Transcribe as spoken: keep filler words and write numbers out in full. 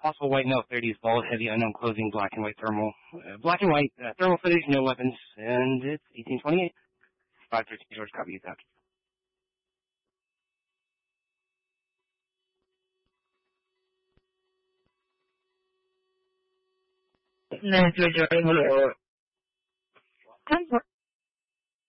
possible white note thirties, bald, heavy, unknown clothing, black and white thermal. Uh, black and white, uh, thermal footage, no weapons, and it's eighteen twenty-eight. five thirteen George, copy that. nine George, hello. ten four.